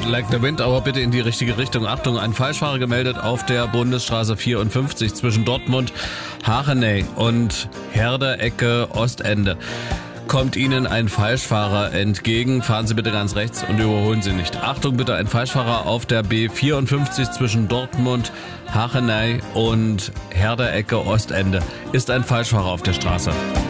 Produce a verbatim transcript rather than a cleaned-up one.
Like the Wind, aber bitte in die richtige Richtung. Achtung, ein Falschfahrer gemeldet auf der Bundesstraße vierundfünfzig zwischen Dortmund, Hachenay und Herde, Ecke, Ostende. Kommt Ihnen ein Falschfahrer entgegen, fahren Sie bitte ganz rechts und überholen Sie nicht. Achtung bitte, ein Falschfahrer auf der B vierundfünfzig zwischen Dortmund, Hachenay und Herde, Ecke, Ostende. Ist ein Falschfahrer auf der Straße.